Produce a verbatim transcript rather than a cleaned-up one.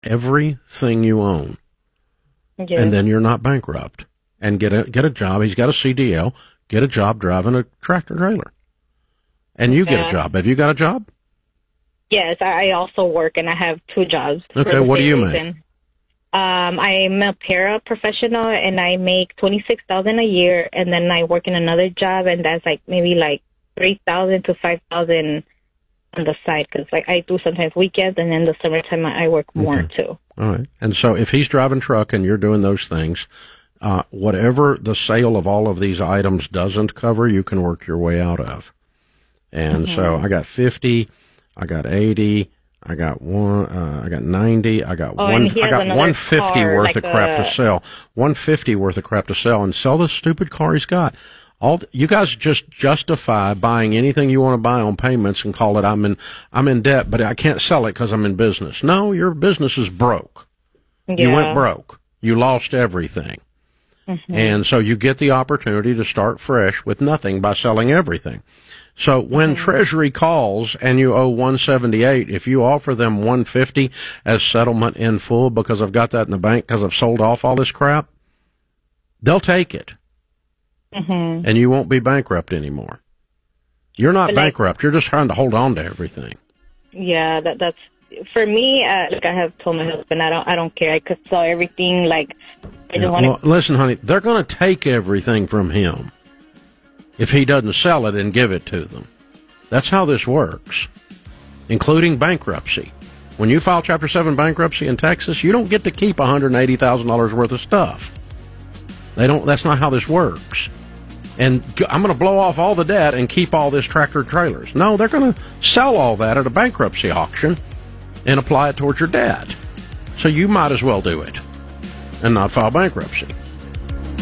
everything you own, Yeah. and then you're not bankrupt. And get a get a job. He's got a C D L. Get a job driving a tractor trailer, and you get a Yeah. job. Have you got a job? Yes, I I also work and I have two jobs. for Okay, the what do same you make? reason. Um, I'm a paraprofessional and I make twenty six thousand a year, and then I work in another job, and that's like maybe like three thousand to five thousand on the side, because like I do sometimes weekends, and then the summertime I work more Okay. too. All right. And so if he's driving truck and you're doing those things, uh, whatever the sale of all of these items doesn't cover, you can work your way out of. And Mm-hmm. so I got fifty, I got eighty, I got one, uh, I got ninety, I got Oh, one, and he I has got another one fifty car, worth like of crap a- to sell, one fifty worth of crap to sell, and sell the stupid car he's got. All th- you guys just justify buying anything you want to buy on payments and call it I'm in I'm in debt, but I can't sell it because I'm in business. No, your business is broke. Yeah. You went broke. You lost everything. Mm-hmm. And so you get the opportunity to start fresh with nothing by selling everything. So when Mm-hmm. Treasury calls and you owe one seventy-eight, if you offer them one fifty as settlement in full because I've got that in the bank because I've sold off all this crap, they'll take it. Mm-hmm. And you won't be bankrupt anymore. You're not But like- bankrupt. You're just trying to hold on to everything. Yeah, that that's for me. Uh, like I have told my husband, I don't I don't care. I could sell everything. Like I Yeah, just want to. well, listen, honey, they're going to take everything from him if he doesn't sell it and give it to them. That's how this works, including bankruptcy. When you file Chapter seven bankruptcy in Texas, you don't get to keep one hundred eighty thousand dollars worth of stuff. They don't. That's not how this works. And g- I'm going to blow off all the debt and keep all this tractor trailers. No, they're going to sell all that at a bankruptcy auction and apply it towards your debt. So you might as well do it and not file bankruptcy.